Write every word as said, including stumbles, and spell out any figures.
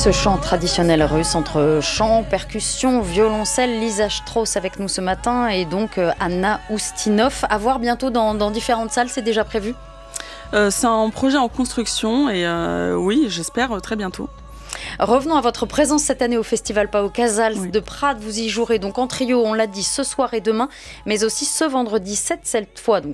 Ce chant traditionnel russe entre chant, percussion, violoncelle, Lisa Strauss avec nous ce matin et donc euh, Anna Oustinov. À voir bientôt dans, dans différentes salles, c'est déjà prévu ? euh, C'est un projet en construction et euh, oui, j'espère très bientôt. Revenons à votre présence cette année au Festival Pau Casals oui. de Prades. Vous y jouerez donc en trio, on l'a dit, ce soir et demain, mais aussi ce vendredi sept cette fois donc